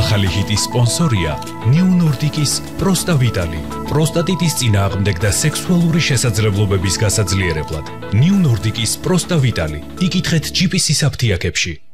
ახალი ჰიტის სპონსორია New Nordic-ის Prosta Vitali. პროსტატიტის წინააღმდეგ და სექსუალური შესაძლებლობების გასაძლიერებლად. New Nordic-ის Prosta Vitali. იკითხეთ GPS-ის აფთიაქებში.